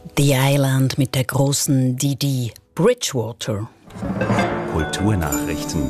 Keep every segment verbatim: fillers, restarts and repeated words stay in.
The Island mit der großen Didi Bridgewater. Kulturnachrichten.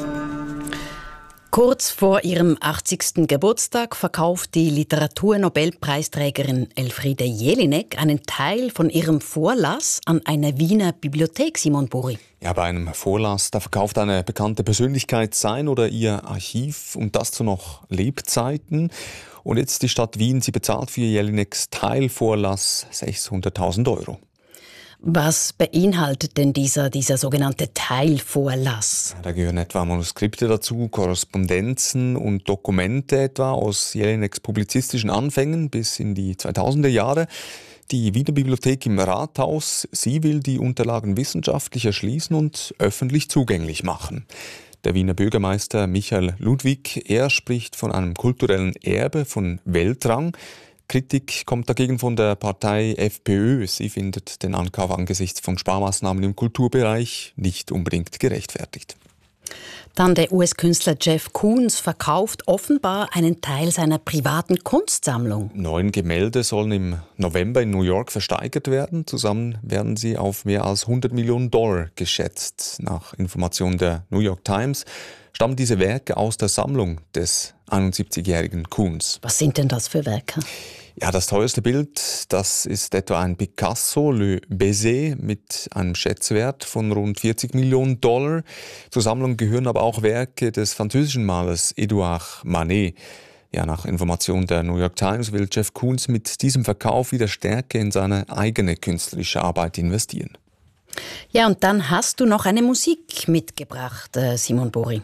Kurz vor ihrem achtzigsten Geburtstag verkauft die Literaturnobelpreisträgerin Elfriede Jelinek einen Teil von ihrem Vorlass an eine Wiener Bibliothek, Simon Buri. Ja, bei einem Vorlass, da verkauft eine bekannte Persönlichkeit sein oder ihr Archiv und das zu noch Lebzeiten. Und jetzt die Stadt Wien, sie bezahlt für Jelineks Teilvorlass sechshunderttausend Euro. Was beinhaltet denn dieser, dieser sogenannte Teilvorlass? Da gehören etwa Manuskripte dazu, Korrespondenzen und Dokumente etwa aus Jelineks publizistischen Anfängen bis in die zweitausender Jahre. Die Wiener Bibliothek im Rathaus, sie will die Unterlagen wissenschaftlich erschließen und öffentlich zugänglich machen. Der Wiener Bürgermeister Michael Ludwig, er spricht von einem kulturellen Erbe von Weltrang. Kritik kommt dagegen von der Partei FPÖ. Sie findet den Ankauf angesichts von Sparmaßnahmen im Kulturbereich nicht unbedingt gerechtfertigt. Dann der U S-Künstler Jeff Koons verkauft offenbar einen Teil seiner privaten Kunstsammlung. Neun Gemälde sollen im November in New York versteigert werden. Zusammen werden sie auf mehr als hundert Millionen Dollar geschätzt. Nach Informationen der New York Times stammen diese Werke aus der Sammlung des einundsiebzigjährigen Koons. Was sind denn das für Werke? Ja, das teuerste Bild, das ist etwa ein Picasso, Le Baiser, mit einem Schätzwert von rund vierzig Millionen Dollar. Zur Sammlung gehören aber auch Werke des französischen Malers Edouard Manet. Ja, nach Informationen der New York Times will Jeff Koons mit diesem Verkauf wieder stärker in seine eigene künstlerische Arbeit investieren. Ja, und dann hast du noch eine Musik mitgebracht, äh, Simon Buri.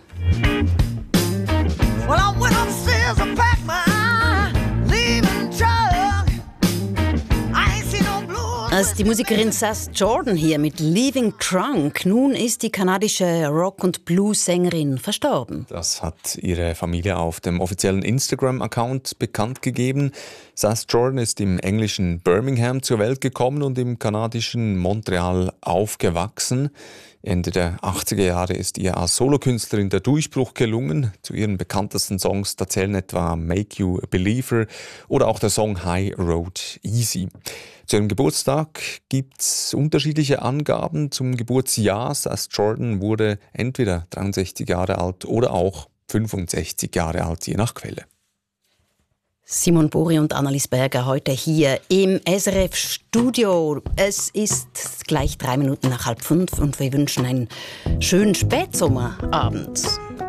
Well, I went upstairs and packed my leaving truck. I ain't seen no blue. Das ist die Musikerin Sass Jordan hier mit Leaving Trunk. Nun ist die kanadische Rock- und Blues-Sängerin verstorben. Das hat ihre Familie auf dem offiziellen Instagram-Account bekannt gegeben. Sass Jordan ist im englischen Birmingham zur Welt gekommen und im kanadischen Montreal aufgewachsen. Ende der achtziger Jahre ist ihr als Solokünstlerin der Durchbruch gelungen. Zu ihren bekanntesten Songs da zählen etwa Make You a Believer oder auch der Song High Road Easy. Zu ihrem Geburtstag gibt es unterschiedliche Angaben zum Geburtsjahr. Sass Jordan wurde entweder dreiundsechzig Jahre alt oder auch fünfundsechzig Jahre alt, je nach Quelle. Simon Buri und Annalies Berger heute hier im S R F-Studio. Es ist gleich drei Minuten nach halb fünf und wir wünschen einen schönen Spätsommerabend.